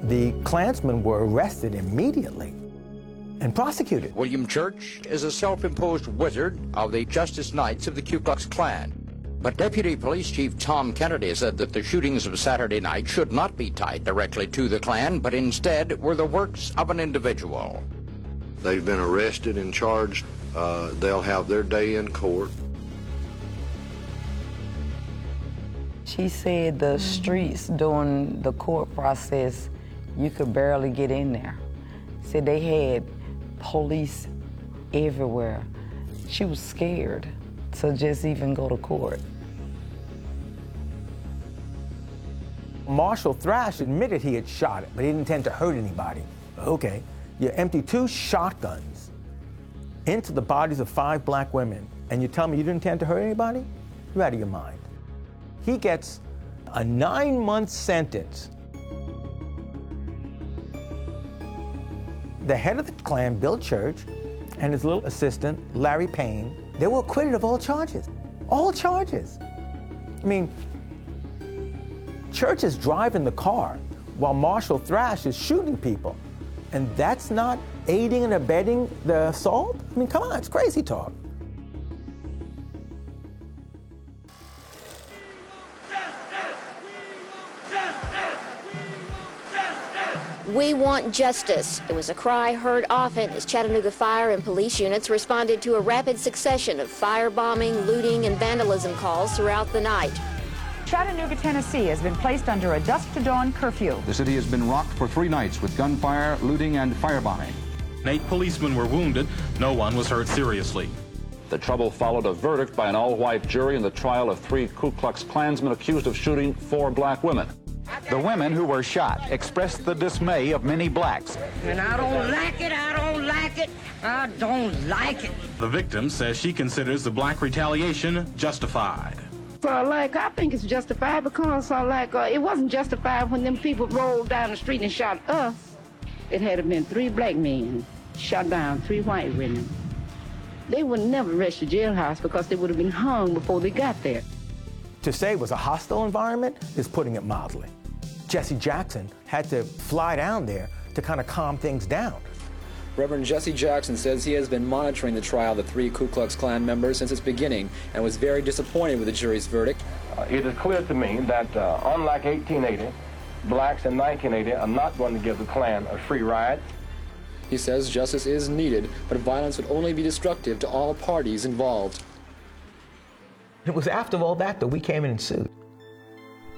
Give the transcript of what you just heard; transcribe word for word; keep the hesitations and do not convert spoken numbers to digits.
the Klansmen were arrested immediately and prosecuted. William Church is a self-imposed wizard of the Justice Knights of the Ku Klux Klan. But Deputy Police Chief Tom Kennedy said that the shootings of Saturday night should not be tied directly to the Klan, but instead were the works of an individual. They've been arrested and charged. Uh, they'll have their day in court. She said the streets during the court process, you could barely get in there. Said they had police everywhere. She was scared to just even go to court. Marshall Thrash admitted he had shot it, but he didn't intend to hurt anybody. Okay, you empty two shotguns into the bodies of five black women, and you tell me you didn't intend to hurt anybody? You're out of your mind. He gets a nine-month sentence. The head of the Klan, Bill Church, and his little assistant, Larry Payne, they were acquitted of all charges. All charges. I mean, Church is driving the car while Marshall Thrash is shooting people. And that's not aiding and abetting the assault? I mean, come on, it's crazy talk. We want justice. It was a cry heard often as Chattanooga fire and police units responded to a rapid succession of firebombing, looting, and vandalism calls throughout the night. Chattanooga, Tennessee has been placed under a dusk to dawn curfew. The city has been rocked for three nights with gunfire, looting, and firebombing. Eight policemen were wounded. No one was hurt seriously. The trouble followed a verdict by an all-white jury in the trial of three Ku Klux Klansmen accused of shooting four black women. The women who were shot expressed the dismay of many blacks. And I don't like it, I don't like it, I don't like it. The victim says she considers the black retaliation justified. So, like, I think it's justified because, uh, like, uh, it wasn't justified when them people rolled down the street and shot us. It had been three black men shot down three white women. They would never rush the jailhouse because they would have been hung before they got there. To say it was a hostile environment is putting it mildly. Jesse Jackson had to fly down there to kind of calm things down. Reverend Jesse Jackson says he has been monitoring the trial of the three Ku Klux Klan members since its beginning and was very disappointed with the jury's verdict. Uh, it is clear to me that, uh, unlike eighteen eighty, blacks in nineteen eighty are not going to give the Klan a free ride. He says justice is needed, but violence would only be destructive to all parties involved. It was after all that that we came in and sued.